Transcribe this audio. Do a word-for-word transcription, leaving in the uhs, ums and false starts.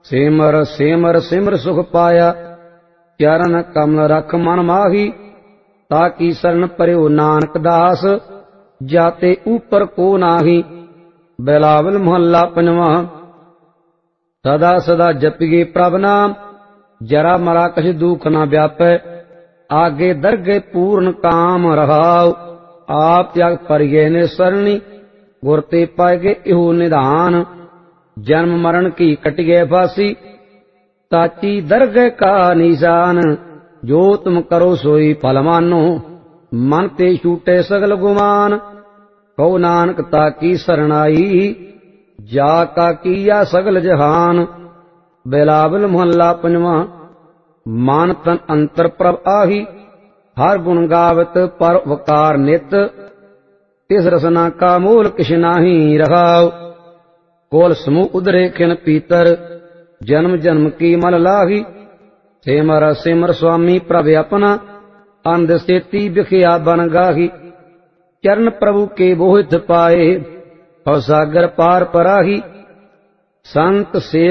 ਸਿਮਰ ਸਿਮਰ ਸਿਮਰ ਸੁਖ ਪਾਇਆ, ਚਰਨ ਕਮਲ ਰਖ ਮਨ ਮਾਹੀ। ਤਾਕੀ ਸਰਣ ਪਰਿਓ ਨਾਨਕ ਦਾਸ, ਜਾਤੇ ਊਪਰ ਕੋ ਨਾਹੀ। ਬਿਲਾਵਲ ਮੁਹੱਲਾ ਪੰਜਵਾਂ। ਸਦਾ ਸਦਾ ਜਪੀਏ ਪ੍ਰਭ ਨਾਮ, ਜਰਾ ਮਰਾ ਕਛ ਦੁਖ ਨਾ ਵਿਆਪੈ। ਆਗੇ ਦਰਗੇ ਪੂਰਨ ਕਾਮ ਰਹਾਉ, ਆਪ ਤਿਆਗ ਪਰਿਏ ਨੇ ਸਰਣੀ। ਗੁਰ ਤੇ ਪਾਇਗੇ ਇਹੋ ਨਿਧਾਨ, ਜਨਮ ਮਰਨ ਕੀ ਕਟਿਏ ਫਾਸੀ। ਤਾਚੀ ਦਰਗਹਿ ਕਾ ਨਿਸ਼ਾਨ, ਜੋ ਤੁਮ ਕਰੋ ਸੋਈ ਫਲ ਮਾਨੋ। ਮਨ ਤੇ ਛੂਟੇ ਸਗਲ ਗੁਮਾਨ, ਕਹੋ ਨਾਨਕ ਤਾਕੀ ਸਰਣਾਈ। ਜਾ ਕਾ ਕੀਆ ਸਗਲ ਜਹਾਨ। ਬਿਲਾਵਲ ਮੁਹੱਲਾ ਪੰਜਵਾਂ। ਮਨ ਤਨ ਅੰਤਰ ਪ੍ਰਭ ਆਹੀ, ਹਰ ਗੁਣ ਗਾਵਤ ਪਰ ਵਕਾਰ ਨਿਤ। ਤਿਸ ਰਸਨਾ ਕਾ ਮੂਲ ਕਿਛ ਨਾਹੀ ਰਹਾਉ, ਕੋਲ ਸਮੂਹ ਉਦਰੇ ਖਿਨ ਪੀਤਰ। ਜਨਮ ਜਨਮ ਕੀ ਮਲ ਲਾਹੀ, ਸਿਮਰ ਸਿਮਰ ਸੁਆਮੀ ਪ੍ਰਭ ਆਪਨਾ। ਅੰਧ ਸੇਤੀ ਬਿਖਿਆ ਬਨ ਗਾਹੀ, ਚਰਨ ਪ੍ਰਭु ਕੇ ਬੋਹਿਥ ਪਾਏ। ਭਵ ਸਾਗਰ ਪਾਰ ਪਰਾਹੀ, ਸੰਤ ਸੇ